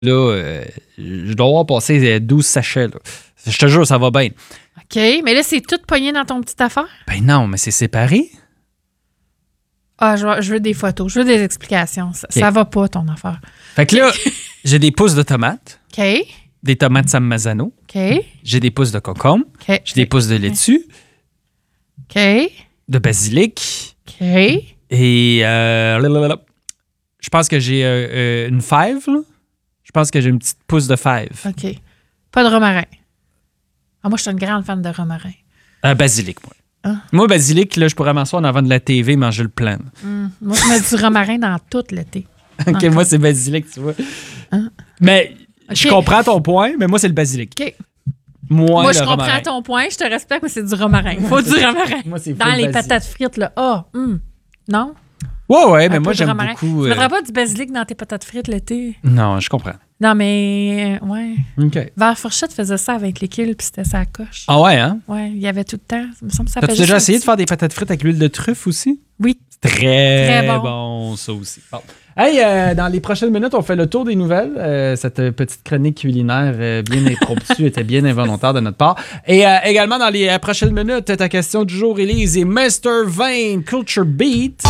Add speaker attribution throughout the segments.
Speaker 1: Là, je dois avoir passé 12 sachets. Là. Je te jure, ça va bien.
Speaker 2: OK, mais là, c'est tout pogné dans ton petite affaire?
Speaker 1: Ben non, mais c'est séparé.
Speaker 2: Ah, je veux des photos, je veux des explications. Ça va pas, ton affaire.
Speaker 1: Fait que là, j'ai des pousses de tomates.
Speaker 2: OK.
Speaker 1: Des tomates Sam Mazzano.
Speaker 2: OK.
Speaker 1: J'ai des pousses de concombre.
Speaker 2: OK.
Speaker 1: J'ai des pousses de laitue.
Speaker 2: OK.
Speaker 1: De basilic.
Speaker 2: OK.
Speaker 1: Et je pense que j'ai une fève. Là. Je pense que j'ai une petite pousse de fève.
Speaker 2: OK. Pas de romarin. Ah, moi, je suis une grande fan de romarin.
Speaker 1: Basilic, moi.
Speaker 2: Ah.
Speaker 1: Moi, basilic, là, je pourrais m'asseoir en avant de la TV et manger le plein.
Speaker 2: Moi, je mets du romarin dans tout l'été.
Speaker 1: OK, moi, c'est basilic, tu vois. Mais je comprends ton point, mais moi, c'est le basilic.
Speaker 2: OK.
Speaker 1: Moi,
Speaker 2: je comprends
Speaker 1: romarin.
Speaker 2: ton point, je te respecte, mais c'est du romarin. Il faut du romarin.
Speaker 1: Moi, c'est
Speaker 2: dans
Speaker 1: full
Speaker 2: les
Speaker 1: basilic.
Speaker 2: patates frites, là. Ah, non?
Speaker 1: Ouais, mais
Speaker 2: Un
Speaker 1: moi,
Speaker 2: peu de
Speaker 1: j'aime
Speaker 2: romarin.
Speaker 1: beaucoup...
Speaker 2: Tu mettras pas du basilic dans tes patates frites l'été?
Speaker 1: Non, je comprends.
Speaker 2: Non, mais... ouais.
Speaker 1: OK.
Speaker 2: Vers Fourchette faisait ça avec les kills, puis c'était sa coche.
Speaker 1: Ah ouais, hein?
Speaker 2: Ouais, il y avait tout le temps. Ça me semble que ça
Speaker 1: T'as-tu
Speaker 2: fait
Speaker 1: déjà
Speaker 2: juste
Speaker 1: essayé
Speaker 2: un
Speaker 1: de faire des patates frites avec l'huile de truffe aussi?
Speaker 2: Oui.
Speaker 1: Très
Speaker 2: Très
Speaker 1: bon, ça aussi. Bon. Hey, dans les prochaines minutes, on fait le tour des nouvelles. Cette petite chronique culinaire bien impromptue était bien involontaire de notre part. Et également, dans les prochaines minutes, ta question du jour, Élise, et Mr. Vane Culture Beat.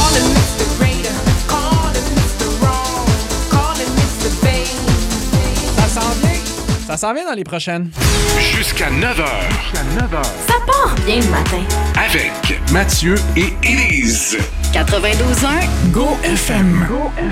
Speaker 1: Ça s'en vient dans les prochaines.
Speaker 3: Jusqu'à 9h.
Speaker 4: Ça part bien le matin.
Speaker 3: Avec Mathieu et Élise.
Speaker 4: 92.1
Speaker 3: Go FM.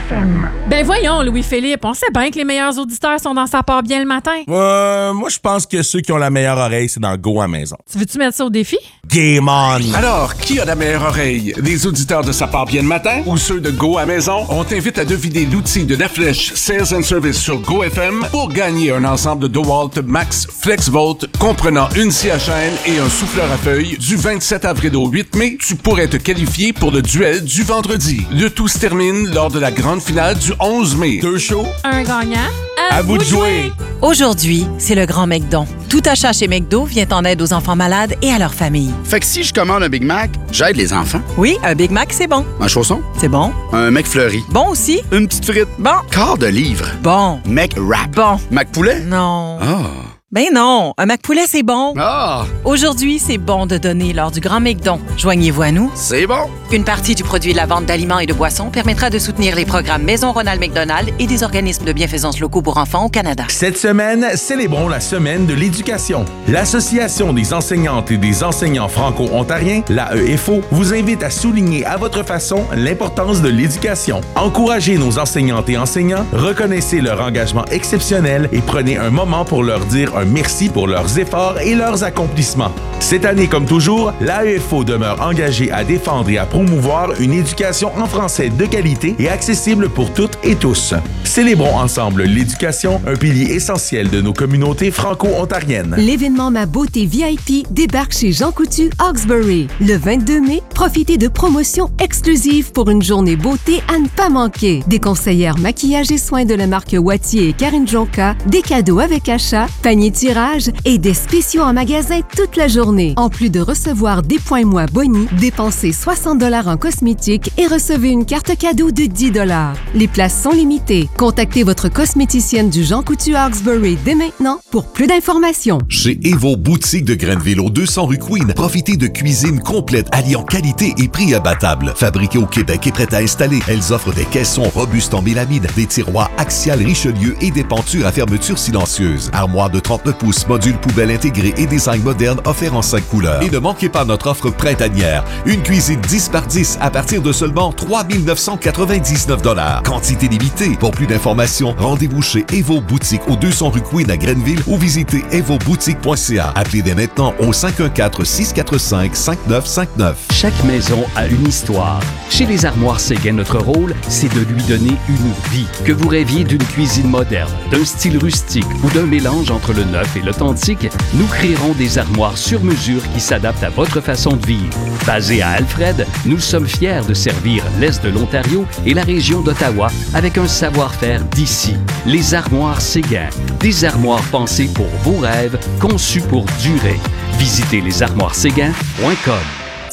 Speaker 2: Ben voyons, Louis-Philippe, on sait bien que les meilleurs auditeurs sont dans Ça part bien le matin.
Speaker 5: Moi, je pense que ceux qui ont la meilleure oreille, c'est dans Go à maison.
Speaker 2: Tu veux-tu mettre ça au défi?
Speaker 5: Game on!
Speaker 3: Alors, qui a la meilleure oreille? Les auditeurs de Ça part bien le matin ou ceux de Go à maison? On t'invite à deviner l'outil de la flèche Sales and Service sur Go FM pour gagner un ensemble de DeWalt Max FlexVolt comprenant une scie à chaîne et un souffleur à feuilles. Du 27 avril au 8 mai, tu pourrais te qualifier pour le duel du vendredi. Le tout se termine lors de la grande finale du 11 mai.
Speaker 5: 2 shows,
Speaker 2: Un gagnant.
Speaker 5: à vous de jouer!
Speaker 6: Aujourd'hui, c'est le grand McDon. Tout achat chez McDo vient en aide aux enfants malades et à leur famille.
Speaker 7: Fait que si je commande un Big Mac, j'aide les enfants.
Speaker 6: Oui, un Big Mac, c'est bon.
Speaker 7: Un chausson,
Speaker 6: C'est bon.
Speaker 7: un McFlurry,
Speaker 6: Bon aussi.
Speaker 7: une petite frite,
Speaker 6: Bon.
Speaker 7: quart de livre,
Speaker 6: Bon.
Speaker 7: McWrap,
Speaker 6: Bon.
Speaker 7: McPoulet.
Speaker 6: Non.
Speaker 7: Ah!
Speaker 6: Ben non, un McPoulet, c'est bon.
Speaker 7: Ah!
Speaker 6: Aujourd'hui, c'est bon de donner lors du grand McDon. Joignez-vous à nous.
Speaker 7: C'est bon!
Speaker 6: Une partie du produit de la vente d'aliments et de boissons permettra de soutenir les programmes Maison Ronald McDonald et des organismes de bienfaisance locaux pour enfants au Canada.
Speaker 5: Cette semaine, célébrons la semaine de l'éducation. L'Association des enseignantes et des enseignants franco-ontariens, l'AEFO, vous invite à souligner à votre façon l'importance de l'éducation. Encouragez nos enseignantes et enseignants, reconnaissez leur engagement exceptionnel et prenez un moment pour leur dire un merci pour leurs efforts et leurs accomplissements. Cette année, comme toujours, l'AEFO demeure engagée à défendre et à promouvoir une éducation en français de qualité et accessible pour toutes et tous. Célébrons ensemble l'éducation, un pilier essentiel de nos communautés franco-ontariennes.
Speaker 8: L'événement Ma Beauté VIP débarque chez Jean Coutu Hawkesbury. Le 22 mai, profitez de promotions exclusives pour une journée beauté à ne pas manquer. Des conseillères maquillage et soins de la marque Wattier et Karine Jonca, des cadeaux avec achat, panier tirage et des spéciaux en magasin toute la journée. En plus de recevoir des points moi Boni, dépensez 60 $ en cosmétiques et recevez une carte cadeau de 10 $. Les places sont limitées. Contactez votre cosméticienne du Jean Coutu Hawkesbury dès maintenant pour plus d'informations.
Speaker 9: Chez Evo Boutique de Grenville, au 200 rue Queen, profitez de cuisine complète alliant qualité et prix abattable. Fabriquée au Québec et prête à installer, elles offrent des caissons robustes en mélamine, des tiroirs Axial Richelieu et des pentures à fermeture silencieuse. Armoire de 39 pouces, module poubelle intégré et design moderne offert en 5 couleurs. Et ne manquez pas notre offre printanière. Une cuisine 10 par 10 à partir de seulement 3 999 $. Quantité limitée. Pour plus d'informations, rendez-vous chez Evo Boutique au 200 rue Queen à Grenville ou visitez evoboutique.ca. Appelez dès maintenant au 514-645-5959.
Speaker 10: Chaque maison a une histoire. Chez les Armoires Séguin, notre rôle, c'est de lui donner une vie. Que vous rêviez d'une cuisine moderne, d'un style rustique ou d'un mélange entre le neuf et l'authentique, nous créerons des armoires sur mesure qui s'adaptent à votre façon de vivre. Basés à Alfred, nous sommes fiers de servir l'Est de l'Ontario et la région d'Ottawa avec un savoir-faire d'ici. Les Armoires Séguin, des armoires pensées pour vos rêves, conçues pour durer. Visitez lesarmoirességuin.com.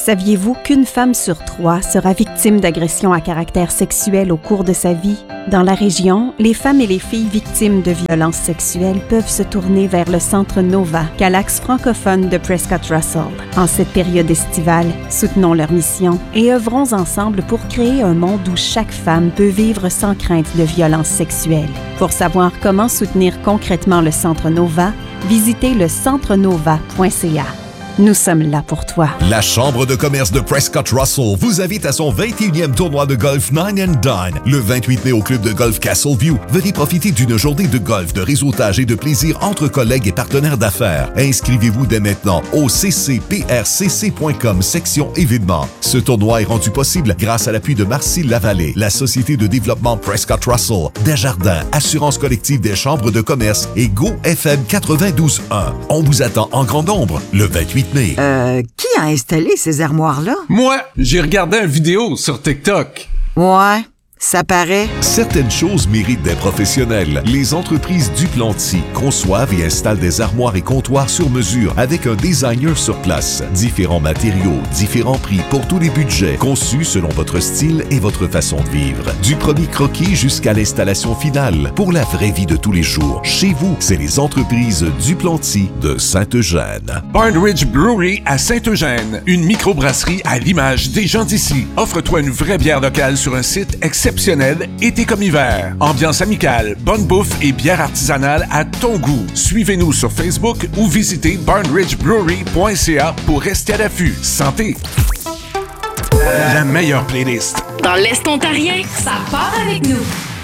Speaker 11: Saviez-vous qu'une femme sur 3 sera victime d'agressions à caractère sexuel au cours de sa vie? Dans la région, les femmes et les filles victimes de violences sexuelles peuvent se tourner vers le Centre Nova, qu'à l'axe francophone de Prescott-Russell. En cette période estivale, soutenons leur mission et œuvrons ensemble pour créer un monde où chaque femme peut vivre sans crainte de violences sexuelles. Pour savoir comment soutenir concrètement le Centre Nova, visitez le centrenova.ca. Nous sommes là pour toi.
Speaker 9: La Chambre de commerce de Prescott-Russell vous invite à son 21e tournoi de golf 9 and Dine. Le 28 mai au club de golf Castleview, venez profiter d'une journée de golf, de réseautage et de plaisir entre collègues et partenaires d'affaires. Inscrivez-vous dès maintenant au ccprcc.com section événements. Ce tournoi est rendu possible grâce à l'appui de Marcy Lavallée, la Société de développement Prescott-Russell, Desjardins, Assurance collective des chambres de commerce et Go FM 92.1. On vous attend en grand nombre le 28 mai.
Speaker 12: Qui a installé ces armoires-là?
Speaker 3: Moi, j'ai regardé une vidéo sur TikTok.
Speaker 12: Ouais, ça paraît.
Speaker 9: Certaines choses méritent des professionnels. Les entreprises Duplanty conçoivent et installent des armoires et comptoirs sur mesure avec un designer sur place. Différents matériaux, différents prix pour tous les budgets, conçus selon votre style et votre façon de vivre. Du premier croquis jusqu'à l'installation finale pour la vraie vie de tous les jours. Chez vous, c'est les entreprises Duplanty de Saint-Eugène.
Speaker 3: Barn Ridge Brewery à Saint-Eugène, une microbrasserie à l'image des gens d'ici. Offre-toi une vraie bière locale sur un site exceptionnel, été comme hiver. Ambiance amicale, bonne bouffe et bière artisanale à ton goût. Suivez-nous sur Facebook ou visitez barnridgebrewery.ca pour rester à l'affût. Santé! La meilleure playlist.
Speaker 4: Dans l'Est ontarien, ça part avec nous.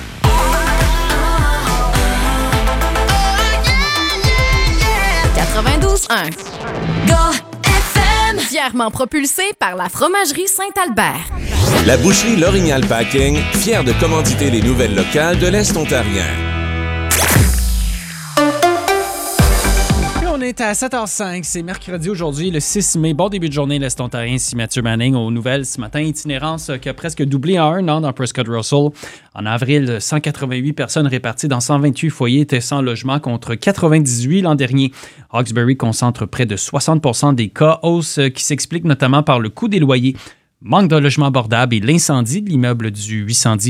Speaker 4: Go FM, fièrement propulsé par la fromagerie Saint-Albert.
Speaker 13: La boucherie L'Orignal Packing, fière de commanditer les nouvelles locales de l'Est ontarien.
Speaker 1: On est à 7h05, c'est mercredi aujourd'hui, le 6 mai. Bon début de journée, l'Est ontarien, ici Mathieu Manning. Aux nouvelles ce matin, itinérance qui a presque doublé en un an dans Prescott-Russell. En avril, 188 personnes réparties dans 128 foyers étaient sans logement contre 98 l'an dernier. Hawkesbury concentre près de 60% des cas, hausse qui s'explique notamment par le coût des loyers. Manque de logements abordables et l'incendie de l'immeuble du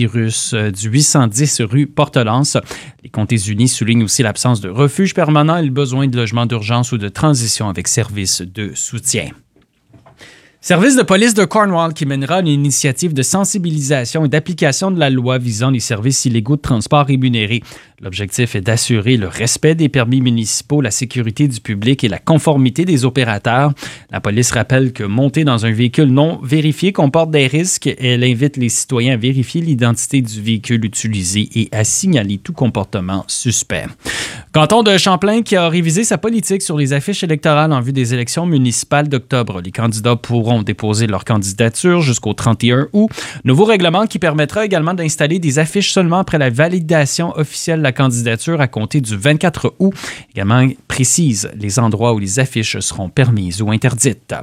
Speaker 1: 810 rue Portelance. Les Comtés unis soulignent aussi l'absence de refuge permanent et le besoin de logements d'urgence ou de transition avec services de soutien. Service de police de Cornwall qui mènera une initiative de sensibilisation et d'application de la loi visant les services illégaux de transport rémunérés. L'objectif est d'assurer le respect des permis municipaux, la sécurité du public et la conformité des opérateurs. La police rappelle que monter dans un véhicule non vérifié comporte des risques. Elle invite les citoyens à vérifier l'identité du véhicule utilisé et à signaler tout comportement suspect. Canton de Champlain qui a révisé sa politique sur les affiches électorales en vue des élections municipales d'octobre. Les candidats pourront déposer leur candidature jusqu'au 31 août. Nouveau règlement qui permettra également d'installer des affiches seulement après la validation officielle de la candidature à compter du 24 août. Également précise les endroits où les affiches seront permises ou interdites.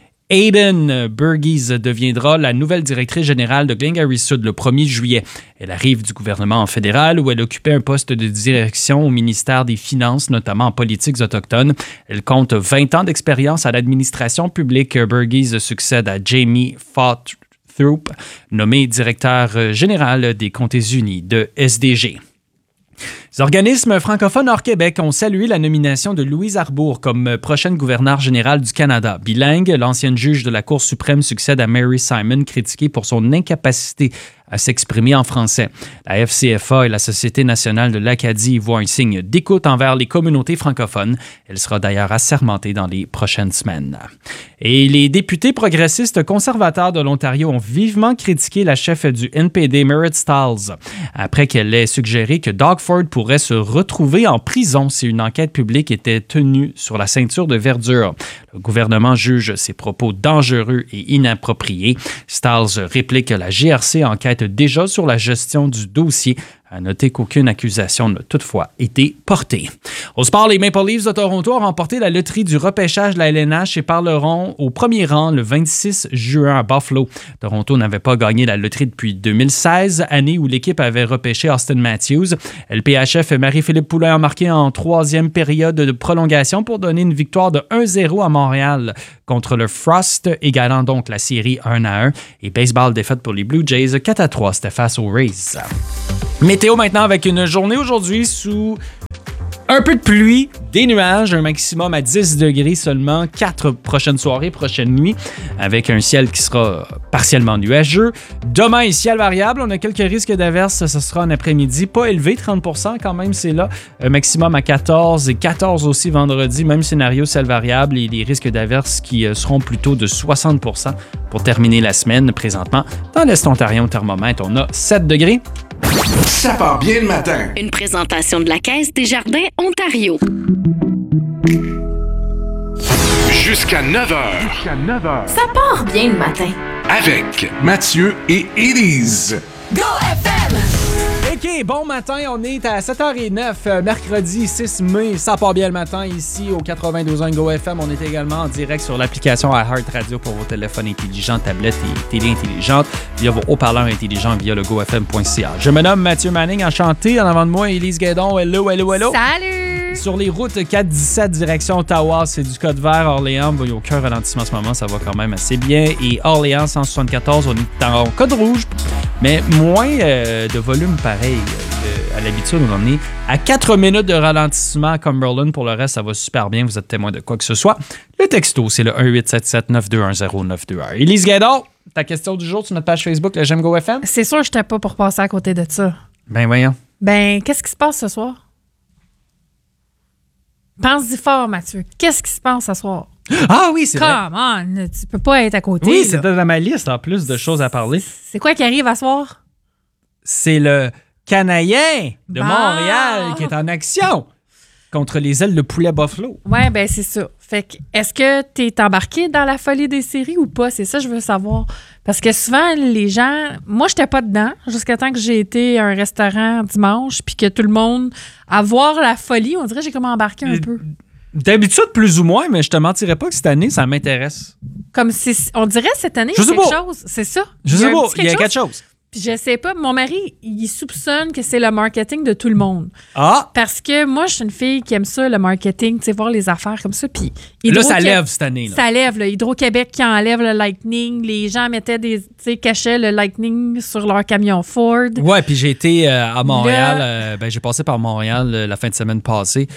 Speaker 1: Aidan Burgess deviendra la nouvelle directrice générale de Glengarry Sud le 1er juillet. Elle arrive du gouvernement fédéral où elle occupait un poste de direction au ministère des Finances, notamment en politiques autochtones. Elle compte 20 ans d'expérience à l'administration publique. Burgess succède à Jamie Fawthorpe, nommé directeur général des Comtés unis de SDG. Les organismes francophones hors Québec ont salué la nomination de Louise Arbour comme prochaine gouverneure générale du Canada. Bilingue, l'ancienne juge de la Cour suprême succède à Mary Simon, critiquée pour son incapacité à s'exprimer en français. La FCFA et la Société nationale de l'Acadie y voient un signe d'écoute envers les communautés francophones. Elle sera d'ailleurs assermentée dans les prochaines semaines. Et les députés progressistes conservateurs de l'Ontario ont vivement critiqué la chef du NPD, Merritt Stiles, après qu'elle ait suggéré que Doug Ford pourrait se retrouver en prison si une enquête publique était tenue sur la ceinture de verdure. Le gouvernement juge ces propos dangereux et inappropriés. Stiles réplique que la GRC enquête déjà sur la gestion du dossier À noter qu'aucune accusation n'a toutefois été portée. Au sport, les Maple Leafs de Toronto ont remporté la loterie du repêchage de la LNH et parleront au premier rang le 26 juin à Buffalo. Toronto n'avait pas gagné la loterie depuis 2016, année où l'équipe avait repêché Austin Matthews. LPHF et Marie-Philippe Poulin ont marqué en troisième période de prolongation pour donner une victoire de 1-0 à Montréal contre le Frost, égalant donc la série 1-1. Et baseball défaite pour les Blue Jays 4-3, c'était face aux Rays. Météo maintenant avec une journée aujourd'hui sous un peu de pluie, des nuages, un maximum à 10 degrés seulement, 4 prochaines soirées, prochaines nuits, avec un ciel qui sera partiellement nuageux. Demain, il ciel variable, on a quelques risques d'averses, ce sera en après-midi, pas élevé, 30% quand même, c'est là, un maximum à 14 et 14 aussi vendredi, même scénario, ciel variable et des risques d'averses qui seront plutôt de 60% pour terminer la semaine. Présentement, dans l'Est ontarien au thermomètre, on a 7 degrés.
Speaker 3: Ça part bien le matin.
Speaker 4: Une présentation de la Caisse des Jardins Ontario.
Speaker 3: Jusqu'à 9h.
Speaker 4: Ça part bien le matin.
Speaker 3: Avec Mathieu et Élise.
Speaker 4: Go FM!
Speaker 1: OK, bon matin, on est à 7h09, mercredi 6 mai. Ça part bien le matin ici au 92.1 Go FM. On est également en direct sur l'application iHeart Radio pour vos téléphones intelligents, tablettes et télé intelligentes, via vos haut-parleurs intelligents, via le gofm.ca. Je me nomme Mathieu Manning, enchanté. En avant de moi, Élise Guédon. Hello, hello, hello.
Speaker 2: Salut!
Speaker 1: Sur les routes 417 direction Ottawa, c'est du code vert. Orléans, il n'y a aucun ralentissement en ce moment, ça va quand même assez bien. Et Orléans 174, on est en code rouge, mais moins de volume pareil à l'habitude. On est à 4 minutes de ralentissement à Cumberland. Pour le reste, ça va super bien. Vous êtes témoin de quoi que ce soit. Le texto, c'est le 1-877-921-0921. Élise Guédon, ta question du jour sur notre page Facebook, le J'aime Go FM?
Speaker 2: C'est sûr que je n'étais pas pour passer à côté de ça.
Speaker 1: Ben voyons.
Speaker 2: Ben, qu'est-ce qui se passe ce soir? Pense-y fort, Mathieu. Qu'est-ce qui se passe ce soir?
Speaker 1: Ah oui, c'est vrai.
Speaker 2: Come on, tu peux pas être à côté.
Speaker 1: Oui,
Speaker 2: là.
Speaker 1: c'était dans ma liste en plus de choses à parler.
Speaker 2: C'est quoi qui arrive à soir?
Speaker 1: C'est le Canadien de
Speaker 2: Bon.
Speaker 1: Montréal qui est en action contre les ailes de poulet Buffalo.
Speaker 2: Ouais, ben c'est ça. Fait que, est-ce que tu es embarqué dans la folie des séries ou pas? C'est ça que je veux savoir. Parce que souvent, les gens... Moi, j'étais pas dedans jusqu'à temps que j'ai été à un restaurant dimanche puis que tout le monde... À voir la folie, on dirait que j'ai comme embarqué un peu.
Speaker 1: D'habitude, plus ou moins, mais je te mentirais pas que cette année, ça m'intéresse.
Speaker 2: Comme si... On dirait cette année,
Speaker 1: Je
Speaker 2: il y a
Speaker 1: sais
Speaker 2: quelque
Speaker 1: pas.
Speaker 2: chose. C'est ça?
Speaker 1: Je sais pas,
Speaker 2: petit
Speaker 1: il y a quelque chose.
Speaker 2: Puis je sais pas, mon mari, il soupçonne que c'est le marketing de tout le monde.
Speaker 1: Ah!
Speaker 2: Parce que moi, je suis une fille qui aime ça, le marketing, tu sais, voir les affaires comme ça. Puis
Speaker 1: Là, ça lève cette année. Là.
Speaker 2: Ça lève, là. Hydro-Québec qui enlève le Lightning. Les gens mettaient des, tu sais, cachaient le Lightning sur leur camion Ford.
Speaker 1: Ouais, puis j'ai été à Montréal. J'ai passé par Montréal la fin de semaine passée.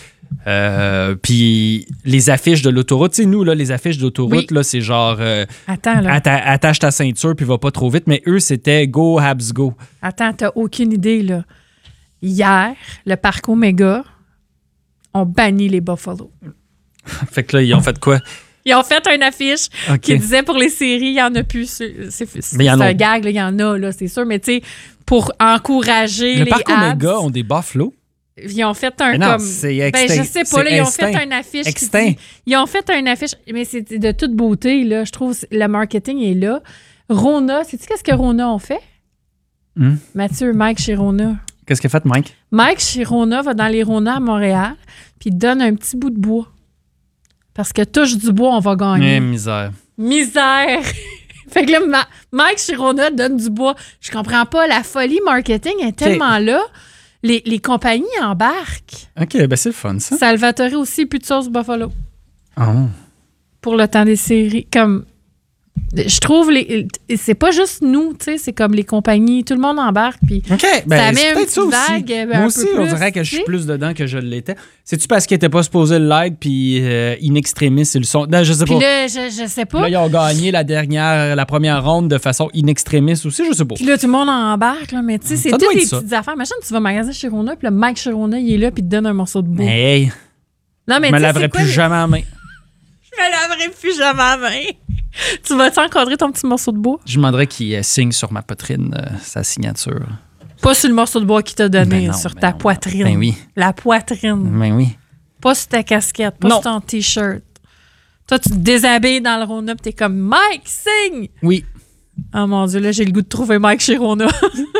Speaker 1: Puis les affiches de l'autoroute, tu sais, nous, là, les affiches d'autoroute, là, c'est genre
Speaker 2: Attends, là.
Speaker 1: attache ta ceinture puis va pas trop vite, mais eux, c'était Go Habs Go.
Speaker 2: Attends, t'as aucune idée, là. Hier, le parc Omega ont banni les Buffalo.
Speaker 1: Fait que là, ils ont fait quoi?
Speaker 2: Ils ont fait une affiche
Speaker 1: OK.
Speaker 2: qui disait pour les séries, il y en a plus. C'est
Speaker 1: Mais il y en a.
Speaker 2: un gag, là, il y en a, là, c'est sûr. Mais tu sais, pour encourager
Speaker 1: Le
Speaker 2: les
Speaker 1: parc
Speaker 2: Habs,
Speaker 1: Omega ont des Buffalo.
Speaker 2: ils ont fait un
Speaker 1: Mais non,
Speaker 2: comme...
Speaker 1: c'est
Speaker 2: Ben,
Speaker 1: extinct.
Speaker 2: je sais pas,
Speaker 1: C'est
Speaker 2: là, ils ont
Speaker 1: extinct.
Speaker 2: fait une affiche qui
Speaker 1: Extinct.
Speaker 2: dit... Ils ont fait une affiche, mais c'est de toute beauté, là. Je trouve le marketing est là. Rona, sais-tu qu'est-ce que Rona ont fait? Mathieu, Mike chez Rona.
Speaker 1: Qu'est-ce qu'il a fait, Mike?
Speaker 2: Mike chez Rona va dans les Rona à Montréal, puis il donne un petit bout de bois. Parce que touche du bois, on va gagner.
Speaker 1: Misère.
Speaker 2: Misère! Fait que là, Mike chez Rona donne du bois. Je comprends pas. La folie marketing est tellement là. Les compagnies embarquent.
Speaker 1: OK, ben c'est le fun, ça.
Speaker 2: Salvatore aussi, plus de sauce buffalo.
Speaker 1: Oh.
Speaker 2: Pour le temps des séries. Comme, je trouve, c'est pas juste nous, tu sais, c'est comme les compagnies, tout le monde embarque. Puis
Speaker 1: OK,
Speaker 2: ça
Speaker 1: ben
Speaker 2: met
Speaker 1: c'est
Speaker 2: une
Speaker 1: peut-être ça
Speaker 2: petite
Speaker 1: aussi.
Speaker 2: vague,
Speaker 1: Moi
Speaker 2: un
Speaker 1: aussi,
Speaker 2: peu
Speaker 1: on
Speaker 2: plus,
Speaker 1: dirait que je
Speaker 2: tu
Speaker 1: suis
Speaker 2: sais.
Speaker 1: plus dedans que je l'étais. C'est-tu parce qu'ils n'étaient pas supposés l'aide, puis in extremis, ils le sont... Non, je sais pas.
Speaker 2: Puis là, je sais pas.
Speaker 1: Là, ils ont gagné la première ronde de façon in extremis aussi, je sais pas.
Speaker 2: Puis là, tout le monde embarque, là, mais tu sais, c'est
Speaker 1: Ça doit
Speaker 2: toutes
Speaker 1: être
Speaker 2: des
Speaker 1: ça.
Speaker 2: petites affaires. Imagine, tu vas magasiner chez Rona, puis le Mike chez Rona, il est là, puis il te donne un morceau de bois.
Speaker 1: Hey,
Speaker 2: Non, mais
Speaker 1: je me
Speaker 2: tu sais,
Speaker 1: laverai
Speaker 2: c'est quoi
Speaker 1: plus jamais en main.
Speaker 2: Je me laverai plus jamais la main. Tu vas-tu encadrer ton petit morceau de bois?
Speaker 1: Je demanderais qu'il signe sur ma poitrine sa signature.
Speaker 2: Pas sur le morceau de bois qu'il t'a donné,
Speaker 1: Ben non,
Speaker 2: sur
Speaker 1: ben
Speaker 2: ta
Speaker 1: non.
Speaker 2: poitrine.
Speaker 1: Ben oui.
Speaker 2: La poitrine.
Speaker 1: Ben oui.
Speaker 2: Pas sur ta casquette, pas
Speaker 1: Non.
Speaker 2: sur ton T-shirt. Toi, tu te déshabilles dans le Rona, pis t'es comme Mike, signe!
Speaker 1: Oui.
Speaker 2: Oh mon Dieu, là, j'ai le goût de trouver Mike chez Rona.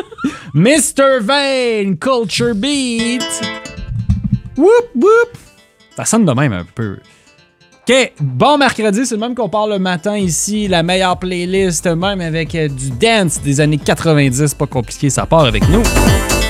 Speaker 1: Mr. Vane, Culture Beat. Whoop, whoop. Ça sonne de même un peu. OK, bon mercredi, c'est le même qu'on parle le matin ici. La meilleure playlist, même avec du dance des années 90. Pas compliqué, ça part avec nous.